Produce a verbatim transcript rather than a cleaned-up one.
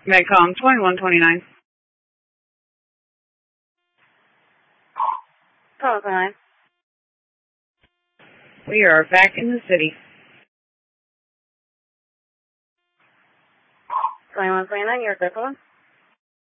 Medcom twenty-one twenty-nine. Oh, nine. We are back in the city. twenty-one twenty-nine, you're good one?